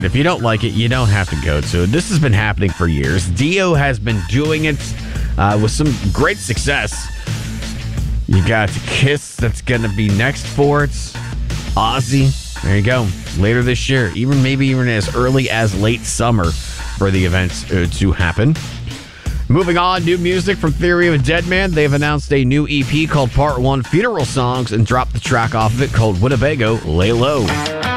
If you don't like it, you don't have to go to it. This has been happening for years. Dio has been doing it with some great success. You got Kiss that's going to be next for it. Ozzy. There you go. Later this year. Maybe even as early as late summer for the event to happen. Moving on, new music from Theory of a Dead Man. They've announced a new EP called Part 1 Funeral Songs and dropped the track off of it called Winnebago Lay Low.